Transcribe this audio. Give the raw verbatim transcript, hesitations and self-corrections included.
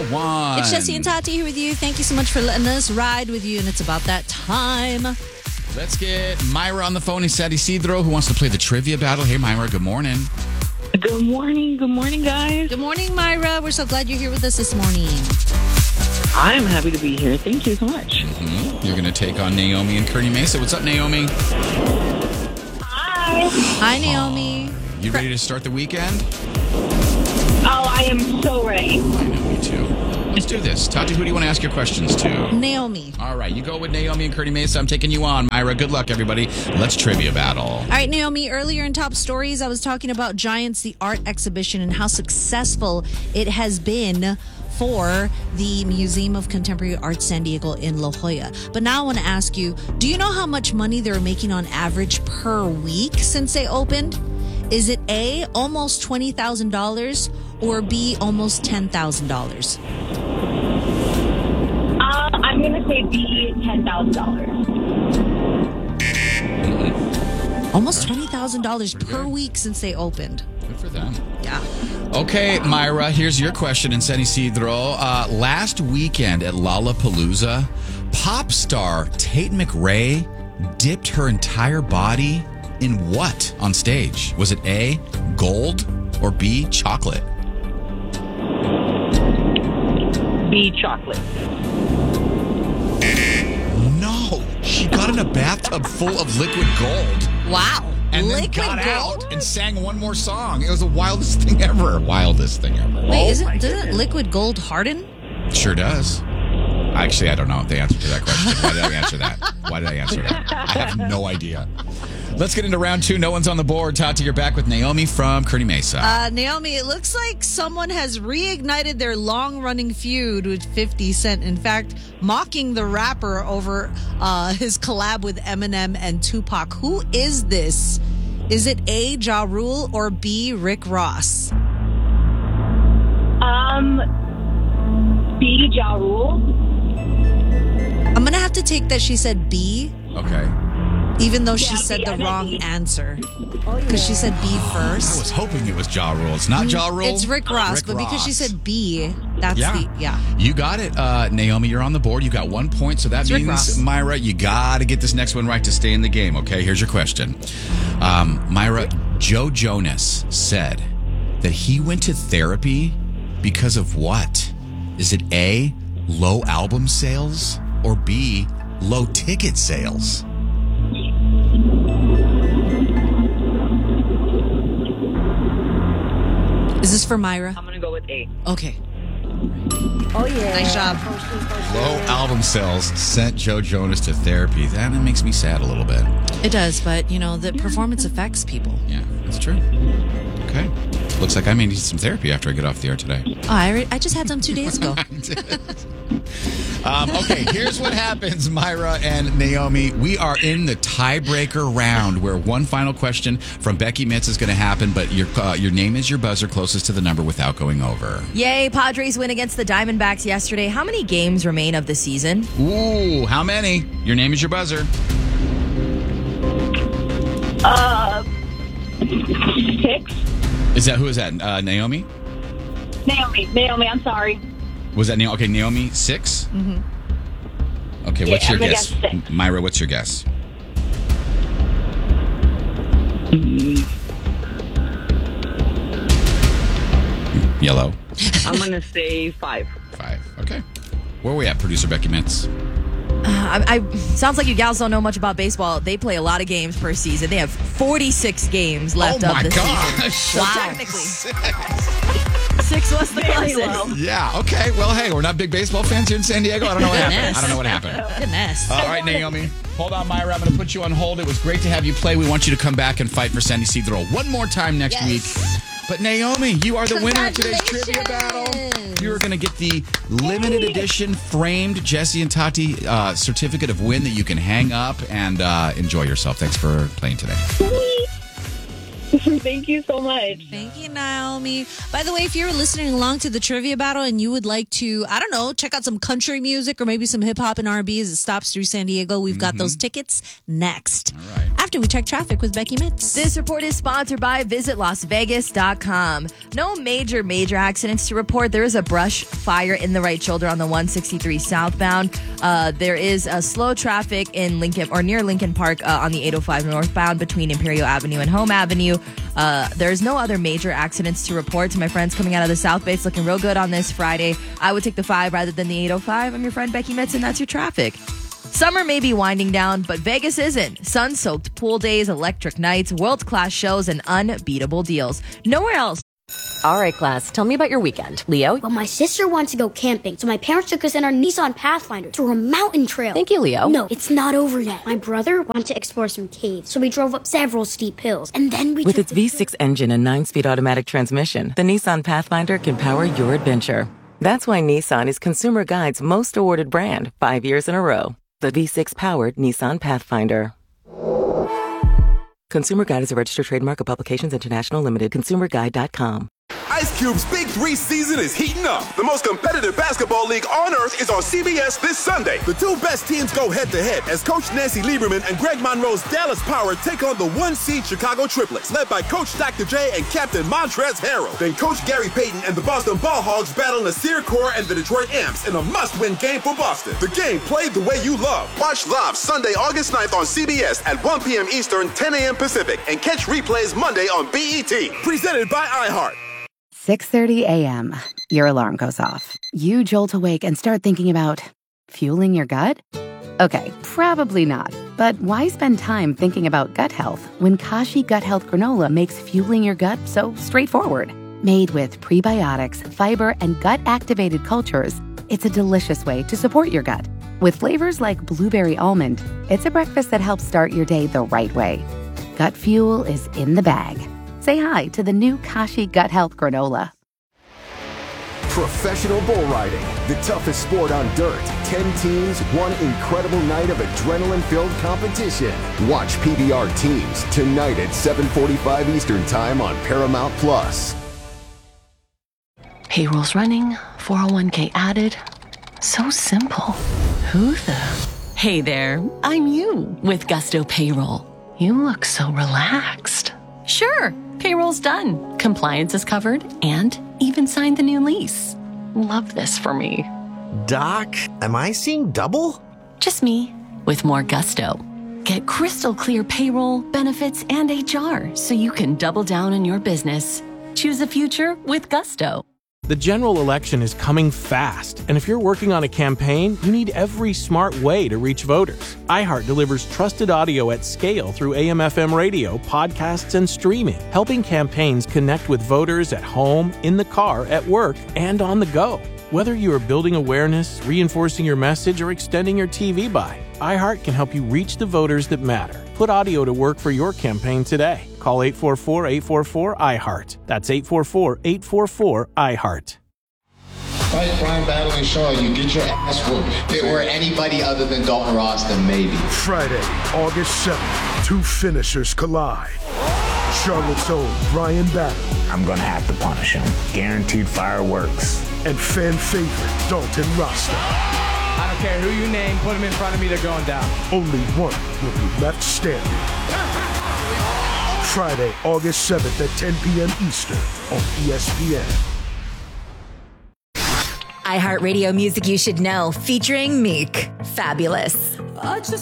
one. It's Jesse and Tati here with you. Thank you so much for letting us ride with you, and it's about that time. Let's get Myra on the phone. He said Isidro, who wants to play the trivia battle. Hey, Myra, good morning. Good morning. Good morning, guys. Good morning, Myra. We're so glad you're here with us this morning. I'm happy to be here. Thank you so much. Mm-hmm. You're going to take on Naomi and Kearney Mesa. What's up, Naomi? Hi. Hi, Naomi. Aww. You ready to start the weekend? Oh, I am so ready. I know, me too. Let's do this. Tati, who do you want to ask your questions to? Naomi. All right, you go with Naomi and Kearney Mesa. I'm taking you on. Myra, good luck, everybody. Let's trivia battle. All right, Naomi, earlier in Top Stories, I was talking about Giants, the art exhibition, and how successful it has been for the Museum of Contemporary Art San Diego in La Jolla. But now I want to ask you, do you know how much money they're making on average per week since they opened? Is it A, almost twenty thousand dollars, or B, almost ten thousand dollars? Uh, I'm going to say B, ten thousand dollars. Almost twenty thousand dollars per week since they opened. Good for them. Yeah. Okay, Myra, here's your question in San Isidro. Uh, last weekend at Lollapalooza, pop star Tate McRae dipped her entire body in what on stage? Was it A, gold, or B, chocolate? B, chocolate. No, she got in a bathtub full of liquid gold. Wow. And Liquid then got gold? out and sang one more song. It was the wildest thing ever. Wildest thing ever. Wait, Oh is my it, doesn't goodness. liquid gold harden? Sure does. Actually, I don't know the answer to that question. Why did I answer that? Why did I answer that? I have no idea. Let's get into round two. No one's on the board. Tati, you're back with Naomi from Kearney Mesa. Uh, Naomi, it looks like someone has reignited their long-running feud with fifty Cent. In fact, mocking the rapper over uh, his collab with Eminem and Tupac. Who is this? Is it A, Ja Rule, or B, Rick Ross? Um, B, Ja Rule. I'm going to have to take that she said B, Okay. even though she Yeah, said B, the I meant wrong B. answer. Because she said B I first. was hoping it was Ja Rule. It's not Ja Rule. It's Rick Ross, Rick but because she Ross. said B, that's Yeah. the, yeah. You got it, uh, Naomi. You're on the board. You got one point, so that It's Rick means, Ross. Myra, you got to get this next one right to stay in the game, okay? Here's your question. Um, Myra, Joe Jonas said that he went to therapy because of what? Is it A, low album sales, or B, low ticket sales? Is this for Myra? I'm going to go with A. Okay. Oh, yeah. Nice job. Low album sales sent Joe Jonas to therapy. That makes me sad a little bit. It does, but, you know, the performance affects people. Yeah, that's true. Okay. Looks like I may need some therapy after I get off the air today. Oh, I, re- I just had some two days ago. Um, okay, here's what happens, Myra and Naomi. We are in the tiebreaker round where one final question from Becky Mitz is going to happen, but your uh, your name is your buzzer closest to the number without going over. Yay, Padres win against the Diamondbacks yesterday. How many games remain of the season? Ooh, how many? Your name is your buzzer. Uh, six. Is that, who is that? Uh, Naomi? Naomi. Naomi, I'm sorry. Was that Naomi? Okay, Naomi, six? Mm-hmm. Okay, what's Yeah, your I'm gonna guess? guess six. Myra, what's your guess? Yellow. I'm going to say five. Five. Okay. Where are we at, producer Becky Mitz? Uh, I, I Sounds like you gals don't know much about baseball. They play a lot of games per season. They have forty-six games left oh of my the gosh. season. Wow. Technically. Six was the Very closest. low. Yeah, okay. Well, hey, we're not big baseball fans here in San Diego. I don't know what happened. Goodness. I don't know what happened. Goodness. All right, Naomi. Hold on, Myra. I'm going to put you on hold. It was great to have you play. We want you to come back and fight for San Isidro one more time next Yes. week. But Naomi, you are the winner of today's trivia battle. Congratulations. You're going to get the limited edition framed Jesse and Tati uh, certificate of win that you can hang up and uh, enjoy yourself. Thanks for playing today. Thank you so much. Thank you, Naomi. By the way, if you're listening along to the trivia battle and you would like to, I don't know, check out some country music or maybe some hip hop and R and B as it stops through San Diego, we've got those tickets next. All right. After after we check traffic with Becky Mitz. This report is sponsored by Visit Las Vegas dot com. No major, major accidents to report. There is a brush fire in the right shoulder on the one sixty-three southbound. Uh, there is a slow traffic in Lincoln or near Lincoln Park uh, on the eight oh five northbound between Imperial Avenue and Home Avenue. Uh, there's no other major accidents to report. To my friends coming out of the South Bay, it's looking real good on this Friday. I would take the five rather than the eight oh five. I'm your friend Becky Mitz, and that's your traffic. Summer may be winding down, but Vegas isn't. Sun-soaked pool days, electric nights, world-class shows, and unbeatable deals. Nowhere else. All right, class, tell me about your weekend. Leo? Well, my sister wants to go camping, so my parents took us in our Nissan Pathfinder through a mountain trail. Thank you, Leo. No, it's not over yet. My brother wanted to explore some caves, so we drove up several steep hills, and then we With took its V six engine and nine-speed automatic transmission, the Nissan Pathfinder can power your adventure. That's why Nissan is Consumer Guide's most awarded brand, five years in a row. The V six-powered Nissan Pathfinder. Consumer Guide is a registered trademark of Publications International Limited. consumer guide dot com. Ice Cube's Big Three season is heating up. The most competitive basketball league on earth is on C B S this Sunday. The two best teams go head-to-head as Coach Nancy Lieberman and Greg Monroe's Dallas Power take on the one-seed Chicago Triplets, led by Coach Doctor J and Captain Montrezl Harrell. Then Coach Gary Payton and the Boston Ball Hogs battle Nasir Kaur and the Detroit Amps in a must-win game for Boston. The game played the way you love. Watch live Sunday, August ninth on C B S at one p.m. Eastern, ten a.m. Pacific, and catch replays Monday on B E T. Presented by iHeart. six thirty a.m. Your alarm goes off. You jolt awake and start thinking about fueling your gut? Okay, probably not. But why spend time thinking about gut health when Kashi Gut Health Granola makes fueling your gut so straightforward? Made with prebiotics, fiber, and gut-activated cultures, it's a delicious way to support your gut. With flavors like blueberry almond, it's a breakfast that helps start your day the right way. Gut fuel is in the bag. Say hi to the new Kashi Gut Health Granola. Professional bull riding, the toughest sport on dirt. Ten teams, one incredible night of adrenaline-filled competition. Watch P B R Teams tonight at seven forty-five Eastern Time on Paramount Plus. Payroll's running, four oh one k added. So simple. Who the? Hey there, I'm you with Gusto Payroll. You look so relaxed. Sure, payroll's done. Compliance is covered and even signed the new lease. Love this for me. Doc, am I seeing double? Just me with more gusto. Get crystal clear payroll, benefits, and H R so you can double down on your business. Choose a future with Gusto. The general election is coming fast, and if you're working on a campaign, you need every smart way to reach voters. iHeart delivers trusted audio at scale through A M F M radio, podcasts, and streaming, helping campaigns connect with voters at home, in the car, at work, and on the go. Whether you are building awareness, reinforcing your message, or extending your T V buy, iHeart can help you reach the voters that matter. Put audio to work for your campaign today. Call eight four four, eight four four, iHeart. That's eight four four, eight four four, iHeart. Fight Brian Battling Shaw, you get your ass whooped. If it were anybody other than Dalton Ross, then maybe. Friday, August seventh, two finishers collide. Charlotte's own Brian Battling. I'm gonna have to punish him. Guaranteed fireworks. And fan favorite Dalton Rasta. I don't care who you name, put him in front of me, they're going down. Only one will be left standing. Friday, August seventh at ten p.m. Eastern on E S P N. iHeartRadio Music You Should Know, featuring Meek. Fabulous.